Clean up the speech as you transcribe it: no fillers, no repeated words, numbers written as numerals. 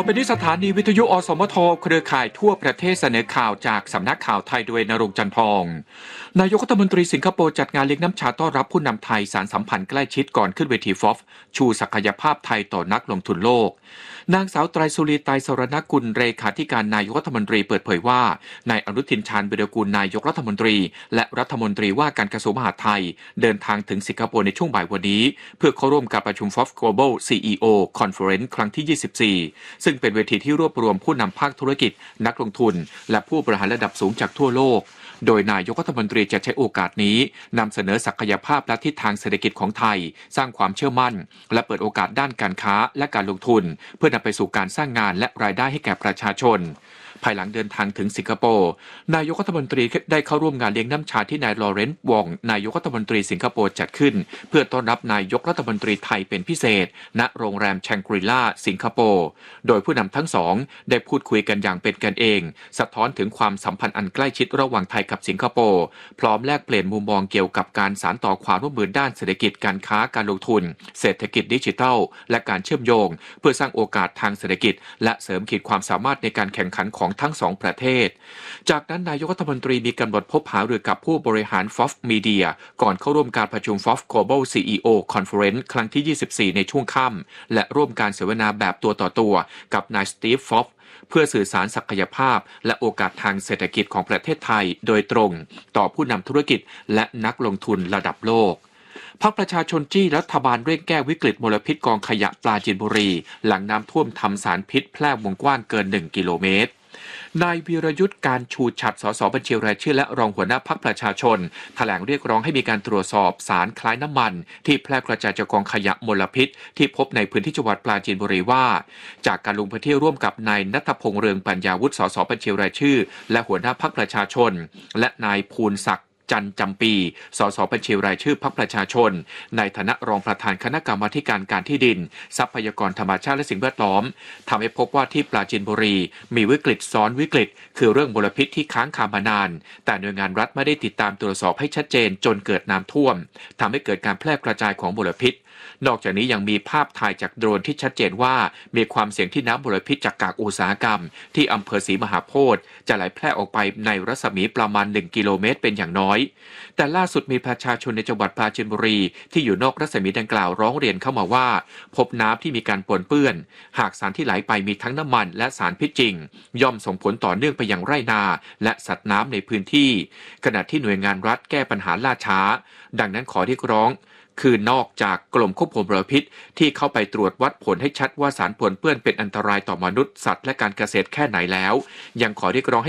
ไปที่สถานีวิทยุอสมทเครือข่ายทั่วประเทศเสนอข่าวจากสำนักข่าวไทยโดยณรงค์จันทร์ทองนายกรัฐมนตรีสิงคโปร์จัดงานเลี้ยงน้ำชาต้อนรับผู้นำไทยสานสัมพันธ์ใกล้ชิดก่อนขึ้นเวทีฟอฟชูศักยภาพไทยต่อนักลงทุนโลกนางสาวไตรสุรีไตรสรณกุลเลขาธิการนายกรัฐมนตรีเปิดเผยว่านายอนุทินชาญวิรากูลนายกรัฐมนตรีและรัฐมนตรีว่าการกระทรวงมหาดไทยเดินทางถึงสิงคโปร์ในช่วงบ่ายวันนี้เพื่อเข้าร่วมการประชุม FOF Global CEO Conference ครั้งที่24ซึ่งเป็นเวทีที่รวบรวมผู้นำภาคธุรกิจนักลงทุนและผู้บริหารระดับสูงจากทั่วโลกโดยนายกรัฐมนตรีจะใช้โอกาสนี้นำเสนอศักยภาพและทิศทางเศรษฐกิจของไทยสร้างความเชื่อมั่นและเปิดโอกาสด้านการค้าและการลงทุนเพื่อนำไปสู่การสร้างงานและรายได้ให้แก่ประชาชนภายหลังเดินทางถึงสิงคโปร์นายกรัฐมนตรีได้เข้าร่วมงานเลี้ยงน้ำชาที่นายลอเรนซ์วองนายกรัฐมนตรีสิงคโปร์จัดขึ้นเพื่อต้อนรับนายกรัฐมนตรีไทยเป็นพิเศษณโรงแรมแชงกรีล่าสิงคโปร์โดยผู้นำทั้งสองได้พูดคุยกันอย่างเป็นกันเองสะท้อนถึงความสัมพันธ์อันใกล้ชิดระหว่างไทยกับสิงคโปร์พร้อมแลกเปลี่ยนมุมมองเกี่ยวกับการสานต่อความร่วมมือด้านเศรษฐกิจการค้าการลงทุนเศรษฐกิจดิจิทัลและการเชื่อมโยงเพื่อสร้างโอกาสทางเศรษฐกิจและเสริมขีดความสามารถในการแข่งขันของทั้งสองประเทศจากนั้นนายกรัฐมนตรีมีกำหนดพบหารือกับผู้บริหาร FOF Media ก่อนเข้าร่วมการประชุม FOF Global CEO Conference ครั้งที่24ในช่วงค่ำและร่วมการเสวนาแบบตัวต่อตัวกับนายสตีฟ ฟอฟเพื่อสื่อสารศักยภาพและโอกาสทางเศรษฐกิจของประเทศไทยโดยตรงต่อผู้นำธุรกิจและนักลงทุนระดับโลกพรรคประชาชนจี้รัฐบาลเร่งแก้วิกฤตมลพิษกองขยะปราจีนบุรีหลังน้ำท่วมทำสารพิษแพร่วงกว้างเกิน1 กิโลเมตรนายวีรยุทธ์การชูฉัตร สสบัญชีรายชื่อและรองหัวหน้าพรรคประชาชนแถลงเรียกร้องให้มีการตรวจสอบสารคล้ายน้ำมันที่แพร่กระจายจากกองขยะมลพิษที่พบในพื้นที่จังหวัดปราจีนบุรีว่าจากการลงพื้นที่ร่วมกับนายณัฐพงษ์เรืองปัญญาวุฒิ สสบัญชีรายชื่อและหัวหน้าพรรคประชาชนและนายภูลศักดิ์จันจำปี สสบัญชีรายชื่อพรรคประชาชนในฐานะรองประธานคณะกรรมาการการที่ดินทรัพยากรธรรมชาติและสิ่งแวดล้อมทำให้พบว่าที่ปราจีนบุรีมีวิกฤตซ้อนวิกฤตคือเรื่องมลพิษที่ค้างคามานานแต่หน่วยงานรัฐไม่ได้ติดตามตรวจสอบให้ชัดเจนจนเกิดน้ำท่วมทำให้เกิดการแพร่กระจายของมลพิษนอกจากนี้ยังมีภาพถ่ายจากโดรนที่ชัดเจนว่ามีความเสี่ยงที่น้ำมลพิษจากกากอุตสาหกรรมที่อำเภอศรีมหาโพธิ์จะไหลแพร่ออกไปในรัศมีประมาณ1 กิโลเมตรเป็นอย่างน้อยแต่ล่าสุดมีประชาชนในจังหวัดปราจีนบุรีที่อยู่นอกรัศมีดังกล่าวร้องเรียนเข้ามาว่าพบน้ำที่มีการปนเปื้อนหากสารที่ไหลไปมีทั้งน้ำมันและสารพิษจริงย่อมส่งผลต่อเนื่องไปยังไร่นาและสัตว์น้ำในพื้นที่ขณะที่หน่วยงานรัฐแก้ปัญหาล่าช้าดังนั้นขอเรียกร้องคือนอกจากกรมควบคุมมลพิษที่เข้าไปตรวจวัดผลให้ชัดว่าสารปนเปื้อนเป็นอันตรายต่อมนุษย์สัตว์และการเกษตรแค่ไหนแล้วยังขอเรียกร้อง